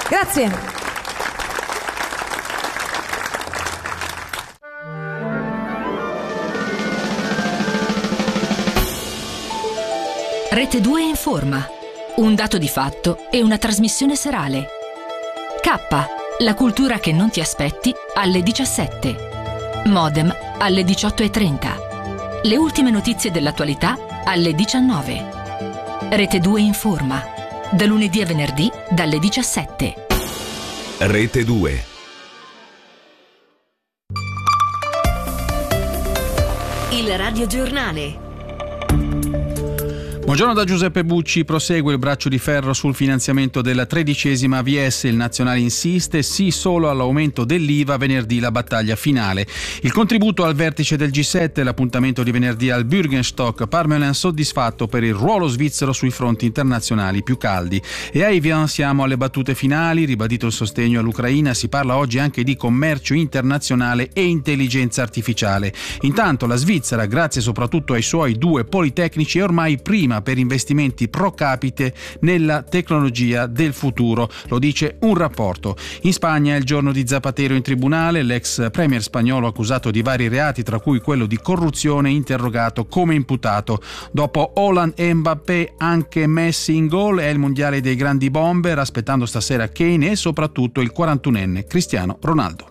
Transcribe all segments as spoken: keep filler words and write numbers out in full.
Grazie. Rete due informa. Un dato di fatto e una trasmissione serale. K, la cultura che non ti aspetti, alle diciassette. Modem, alle diciotto e trenta. Le ultime notizie dell'attualità, alle diciannove. Rete due informa. Da lunedì a venerdì, dalle diciassette. Rete due. Il radiogiornale. Buongiorno da Giuseppe Bucci. Prosegue il braccio di ferro sul finanziamento della tredicesima A V S. Il Nazionale insiste sì solo all'aumento dell'I V A, venerdì la battaglia finale. Il contributo al vertice del G sette, l'appuntamento di venerdì al Bürgenstock. Parmelin soddisfatto per il ruolo svizzero sui fronti internazionali più caldi. E a Evian siamo alle battute finali, ribadito il sostegno all'Ucraina, si parla oggi anche di commercio internazionale e intelligenza artificiale. Intanto la Svizzera, grazie soprattutto ai suoi due politecnici, è ormai prima per investimenti pro capite nella tecnologia del futuro, lo dice un rapporto. In Spagna è il giorno di Zapatero in tribunale, l'ex premier spagnolo accusato di vari reati, tra cui quello di corruzione, interrogato come imputato. Dopo Haaland e Mbappé anche Messi in gol, è il mondiale dei grandi bomber, aspettando stasera Kane e soprattutto il quarantunenne Cristiano Ronaldo.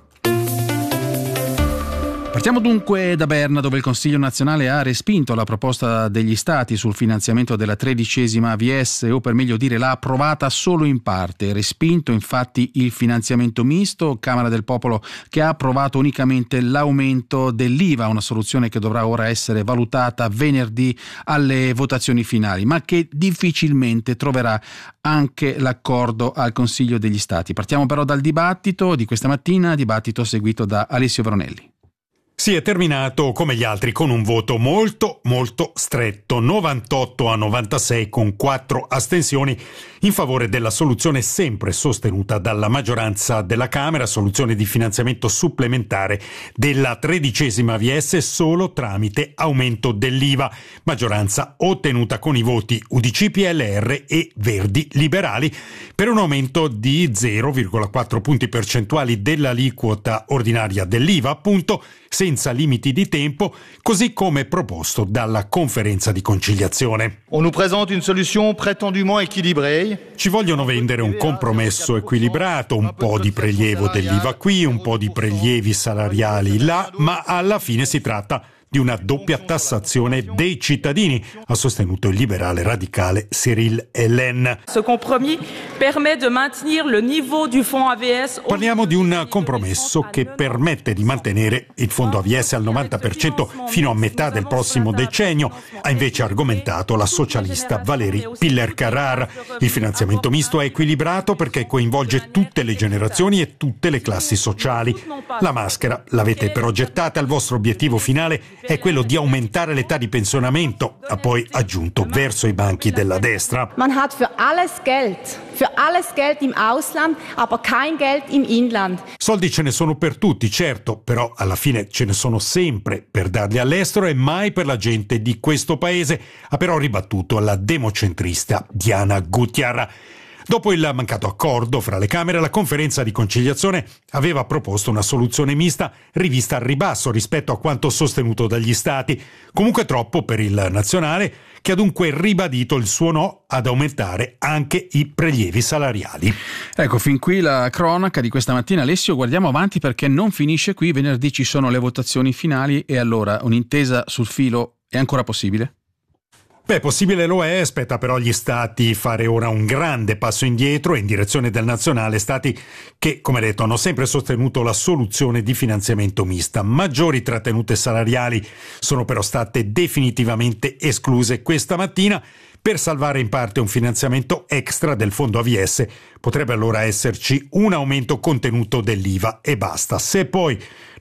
Partiamo dunque da Berna, dove il Consiglio nazionale ha respinto la proposta degli Stati sul finanziamento della tredicesima A V S, o per meglio dire l'ha approvata solo in parte. Respinto infatti il finanziamento misto, Camera del Popolo che ha approvato unicamente l'aumento dell'I V A, una soluzione che dovrà ora essere valutata venerdì alle votazioni finali, ma che difficilmente troverà anche l'accordo al Consiglio degli Stati. Partiamo però dal dibattito di questa mattina, dibattito seguito da Alessio Veronelli. Si è terminato come gli altri con un voto molto molto stretto, novantotto a novantasei, con quattro astensioni in favore della soluzione sempre sostenuta dalla maggioranza della Camera, soluzione di finanziamento supplementare della tredicesima A V S solo tramite aumento dell'I V A, maggioranza ottenuta con i voti U D C, P L R e Verdi Liberali per un aumento di zero virgola quattro punti percentuali dell'aliquota ordinaria dell'I V A, appunto, senza limiti di tempo, così come proposto dalla conferenza di conciliazione. On nous présente une solution prétendument équilibrée. Ci vogliono vendere un compromesso equilibrato, un po' di prelievo dell'I V A qui, un po' di prelievi salariali là, ma alla fine si tratta di una doppia tassazione dei cittadini, ha sostenuto il liberale radicale Cyril Hélène. Ce compromis permet de maintenir le niveau du fonds A V S. Parliamo di un compromesso che permette di mantenere il fondo A V S al novanta per cento fino a metà del prossimo decennio, ha invece argomentato la socialista Valérie Piller-Carrard. Il finanziamento misto è equilibrato perché coinvolge tutte le generazioni e tutte le classi sociali. La maschera l'avete però gettata, il vostro obiettivo finale è quello di aumentare l'età di pensionamento, ha poi aggiunto verso i banchi della destra. Man hat für alles Geld, für alles Geld im Ausland, aber kein Geld im Inland. Soldi ce ne sono per tutti, certo, però alla fine ce ne sono sempre per darli all'estero e mai per la gente di questo paese, ha però ribattuto la democentrista Diana Gutiarra. Dopo il mancato accordo fra le Camere, la conferenza di conciliazione aveva proposto una soluzione mista rivista al ribasso rispetto a quanto sostenuto dagli Stati, comunque troppo per il nazionale, che ha dunque ribadito il suo no ad aumentare anche i prelievi salariali. Ecco, fin qui la cronaca di questa mattina. Alessio, guardiamo avanti perché non finisce qui. Venerdì ci sono le votazioni finali e allora un'intesa sul filo è ancora possibile? Beh, possibile lo è, spetta però agli Stati fare ora un grande passo indietro in direzione del nazionale, Stati che, come detto, hanno sempre sostenuto la soluzione di finanziamento mista. Maggiori trattenute salariali sono però state definitivamente escluse questa mattina. Per salvare in parte un finanziamento extra del fondo A V S potrebbe allora esserci un aumento contenuto dell'I V A e basta. Se poi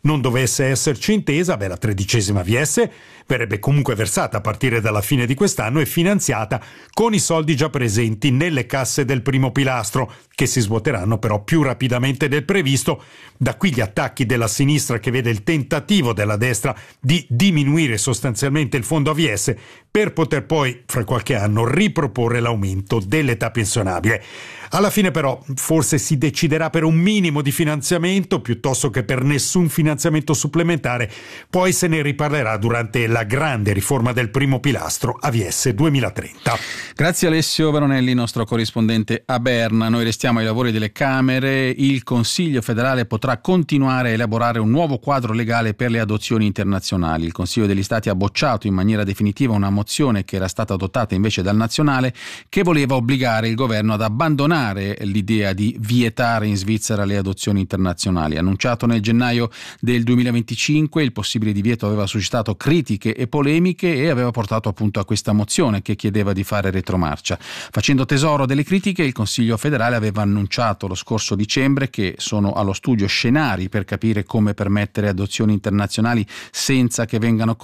non dovesse esserci intesa, beh, la tredicesima V S verrebbe comunque versata a partire dalla fine di quest'anno e finanziata con i soldi già presenti nelle casse del primo pilastro, che si svuoteranno però più rapidamente del previsto. Da qui gli attacchi della sinistra, che vede il tentativo della destra di diminuire sostanzialmente il fondo A V S per poter poi, fra qualche anno, riproporre l'aumento dell'età pensionabile. Alla fine però forse si deciderà per un minimo di finanziamento piuttosto che per nessun finanziamento supplementare, poi se ne riparlerà durante la grande riforma del primo pilastro A V S duemilatrenta. Grazie Alessio Veronelli, nostro corrispondente a Berna. Noi restiamo ai lavori delle Camere. Il Consiglio federale potrà continuare a elaborare un nuovo quadro legale per le adozioni internazionali. Il Consiglio degli Stati ha bocciato in maniera definitiva una mozione che era stata adottata invece dal Nazionale, che voleva obbligare il governo ad abbandonare l'idea di vietare in Svizzera le adozioni internazionali. Annunciato nel gennaio del duemilaventicinque, il possibile divieto aveva suscitato critiche e polemiche e aveva portato appunto a questa mozione che chiedeva di fare retromarcia. Facendo tesoro delle critiche, il Consiglio federale aveva annunciato lo scorso dicembre che sono allo studio scenari per capire come permettere adozioni internazionali senza che vengano